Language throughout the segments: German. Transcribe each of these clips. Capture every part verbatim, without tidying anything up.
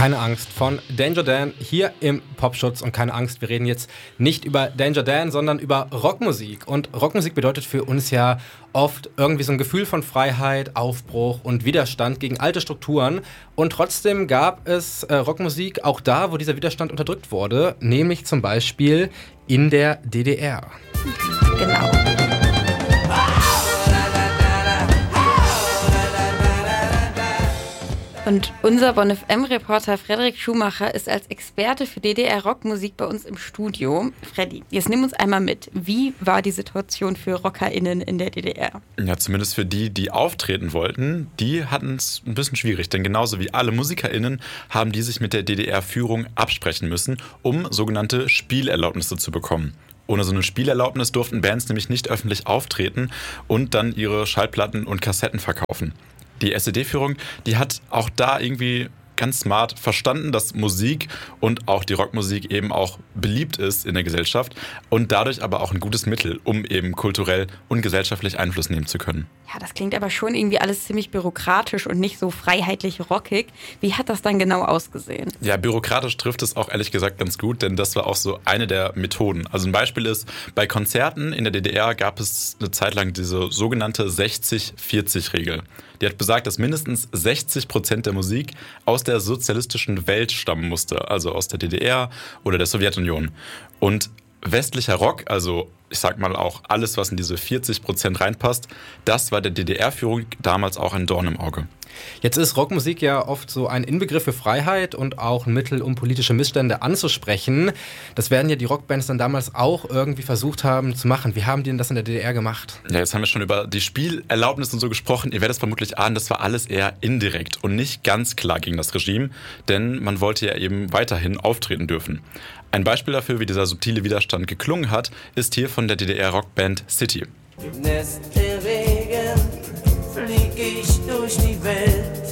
Keine Angst von Danger Dan hier im Popschutz. Und keine Angst, wir reden jetzt nicht über Danger Dan, sondern über Rockmusik. Und Rockmusik bedeutet für uns ja oft irgendwie so ein Gefühl von Freiheit, Aufbruch und Widerstand gegen alte Strukturen. Und trotzdem gab es äh, Rockmusik auch da, wo dieser Widerstand unterdrückt wurde, nämlich zum Beispiel in der D D R. Genau. Und unser Bonn F M-Reporter Frederik Schumacher ist als Experte für D D R-Rockmusik bei uns im Studio. Freddy, jetzt nimm uns einmal mit. Wie war die Situation für RockerInnen in der D D R? Ja, zumindest für die, die auftreten wollten, die hatten es ein bisschen schwierig. Denn genauso wie alle MusikerInnen haben die sich mit der D D R-Führung absprechen müssen, um sogenannte Spielerlaubnisse zu bekommen. Ohne so eine Spielerlaubnis durften Bands nämlich nicht öffentlich auftreten und dann ihre Schallplatten und Kassetten verkaufen. Die S E D-Führung, die hat auch da irgendwie ganz smart verstanden, dass Musik und auch die Rockmusik eben auch beliebt ist in der Gesellschaft und dadurch aber auch ein gutes Mittel, um eben kulturell und gesellschaftlich Einfluss nehmen zu können. Ja, das klingt aber schon irgendwie alles ziemlich bürokratisch und nicht so freiheitlich rockig. Wie hat das dann genau ausgesehen? Ja, bürokratisch trifft es auch ehrlich gesagt ganz gut, denn das war auch so eine der Methoden. Also ein Beispiel ist, bei Konzerten in der D D R gab es eine Zeit lang diese sogenannte sechzig vierzig Regel. Die hat besagt, dass mindestens sechzig Prozent der Musik aus der sozialistischen Welt stammen musste, also aus der D D R oder der Sowjetunion. Und westlicher Rock, also ich sag mal auch alles, was in diese vierzig Prozent reinpasst, das war der D D R-Führung damals auch ein Dorn im Auge. Jetzt ist Rockmusik ja oft so ein Inbegriff für Freiheit und auch ein Mittel, um politische Missstände anzusprechen. Das werden ja die Rockbands dann damals auch irgendwie versucht haben zu machen. Wie haben die denn das in der D D R gemacht? Ja, jetzt haben wir schon über die Spielerlaubnis und so gesprochen. Ihr werdet es vermutlich ahnen, das war alles eher indirekt und nicht ganz klar gegen das Regime, denn man wollte ja eben weiterhin auftreten dürfen. Ein Beispiel dafür, wie dieser subtile Widerstand geklungen hat, ist hier von der D D R-Rockband City. Im Nest der Regen flieg ich durch die Welt,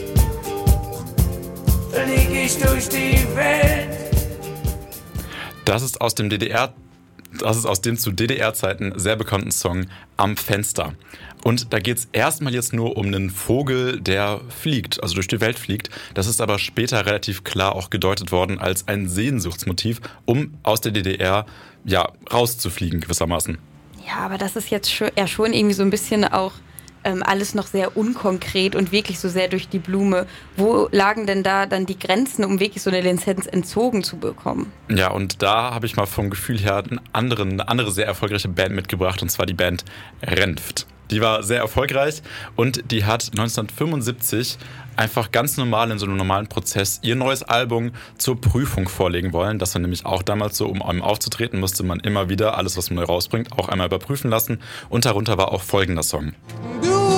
flieg ich durch die Welt. Das ist aus dem D D R, das ist aus dem zu D D R-Zeiten sehr bekannten Song Am Fenster. Und da geht es erstmal jetzt nur um einen Vogel, der fliegt, also durch die Welt fliegt. Das ist aber später relativ klar auch gedeutet worden als ein Sehnsuchtsmotiv, um aus der D D R ja, rauszufliegen gewissermaßen. Ja, aber das ist jetzt schon, ja schon irgendwie so ein bisschen auch ähm, alles noch sehr unkonkret und wirklich so sehr durch die Blume. Wo lagen denn da dann die Grenzen, um wirklich so eine Lizenz entzogen zu bekommen? Ja, und da habe ich mal vom Gefühl her einen anderen, eine andere sehr erfolgreiche Band mitgebracht, und zwar die Band Renft. Die war sehr erfolgreich und die hat neunzehnhundertfünfundsiebzig einfach ganz normal in so einem normalen Prozess ihr neues Album zur Prüfung vorlegen wollen. Das war nämlich auch damals so, um einem aufzutreten, musste man immer wieder alles, was man neu rausbringt, auch einmal überprüfen lassen. Und darunter war auch folgender Song.